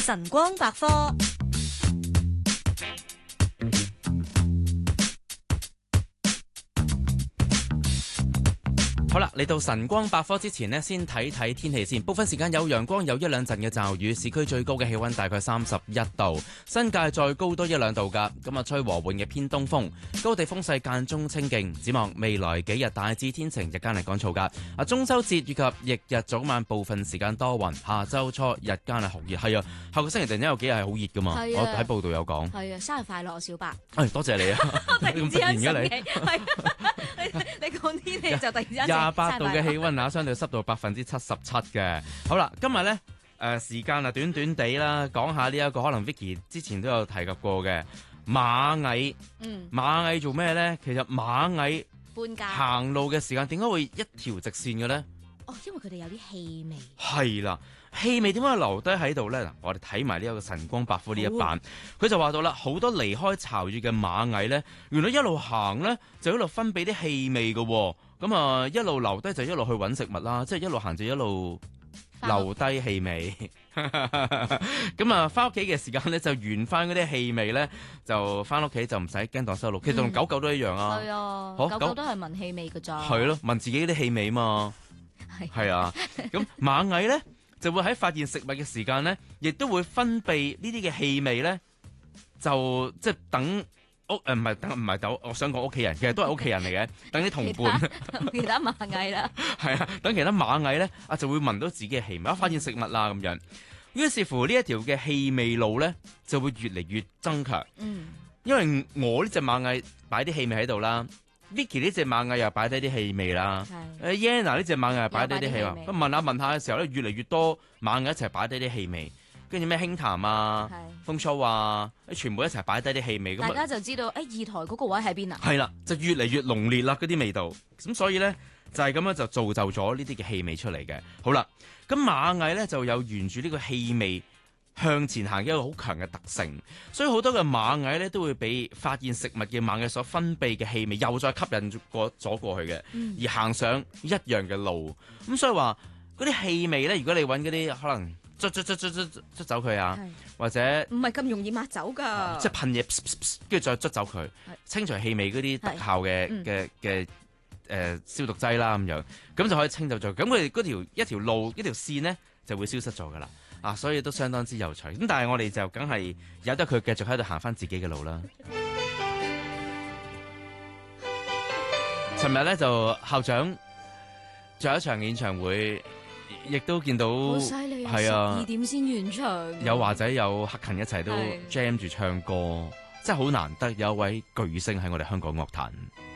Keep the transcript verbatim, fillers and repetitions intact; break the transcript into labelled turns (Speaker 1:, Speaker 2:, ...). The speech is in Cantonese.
Speaker 1: 晨光百科。
Speaker 2: 好啦，嚟到晨光百科之前呢，先睇睇天氣先。部分時間有陽光，有一兩陣嘅驟雨。市區最高嘅氣溫大概三十一度，新界再高多一兩度㗎。咁啊，吹和緩嘅偏東風，高地風勢間中清勁。展望未來幾日大致天晴，日間係乾燥㗎。啊，中秋節以及翌日早晚部分時間多雲，下週初日間係酷熱。係啊，下個星期突然間有幾日係好熱㗎嘛。我喺報道有講。
Speaker 1: 係啊，生日快樂啊，小白。
Speaker 2: 誒，多謝你啊！咁突然嘅你。
Speaker 1: 你講天氣就突然之間
Speaker 2: 廿八度嘅氣溫啊，相對濕度百分之七十七嘅。好啦，今日咧誒時間啊短短地啦，講下呢一個可能 Vicky 之前都有提及過嘅螞蟻。嗯，螞蟻做咩咧？其實螞蟻
Speaker 1: 搬家
Speaker 2: 行路嘅時間點解會一條直線嘅咧？
Speaker 1: 哦，因為佢哋有啲氣味。
Speaker 2: 係啦。氣味點解留低喺度咧？嗱，我哋睇埋呢一個晨光百科呢一版，佢就話到啦，好多離開巢穴嘅螞蟻咧，原來一路行咧就一路分泌啲氣味嘅，咁啊一路留低就一路去揾食物啦，即係一路行就一路留低氣味。咁啊，翻屋企嘅時間咧就完翻嗰啲氣味咧，就翻屋企就唔使驚蕩失路。其實同狗狗都一樣啊。
Speaker 1: 係啊，狗狗都係聞氣味㗎咋。係
Speaker 2: 咯，聞自己啲氣味嘛。係係啊，咁螞蟻咧。就會喺發現食物嘅時間咧，亦都會分泌呢啲嘅氣味咧，就即係等屋誒唔係等唔係等，我想講屋企人，其實都係屋企人嚟嘅，等啲同伴，
Speaker 1: 其他螞蟻啦，
Speaker 2: 係啊，等其他螞蟻咧啊就會聞到自己嘅氣味，發現食物啦咁樣。於是乎呢一條嘅氣味路咧，就會越嚟越增強。嗯，因為我呢隻螞蟻擺啲氣味喺度啦。Vicky 呢隻螞蟻又擺低啲氣味啦，誒 Yana 呢隻螞蟻又擺低啲氣味，咁聞下聞下嘅時候咧，越嚟越多螞蟻一齊擺低啲氣味，跟住咩輕談啊、風騷啊，全部一齊擺低啲氣味，
Speaker 1: 大家就知道誒二台嗰個位喺邊啊？
Speaker 2: 係啦，就越嚟越濃烈啦嗰啲味道，咁所以咧就係咁樣就造就咗呢啲嘅氣味出嚟嘅。好啦，咁螞蟻咧就有沿住呢個氣味向前行嘅一個好強嘅特性，所以好多嘅螞蟻咧都會俾發現食物嘅螞蟻所分泌嘅氣味又再吸引過咗過去嘅，嗯、而行上一樣嘅路。咁所以話嗰啲氣味咧，如果你揾嗰啲可能捽捽捽捽捽捽走佢啊，或者
Speaker 1: 唔係咁容易抹走㗎，
Speaker 2: 即係噴嘢，跟住再捽走佢，清除氣味嗰啲特效嘅嘅嘅誒消毒劑啦咁樣，咁就可以清走咗。咁佢哋嗰條一條路一條線咧就會消失咗㗎啦。啊，所以都相當之有趣。咁但係我哋就梗係由得佢繼續喺度行翻自己嘅路啦。尋日咧就校長做一場演唱會，亦都見到
Speaker 1: 好犀利啊！十二點先完場，
Speaker 2: 有華仔有克勤一齊都 jam 住唱歌，真係好難得有一位巨星喺我哋香港樂壇。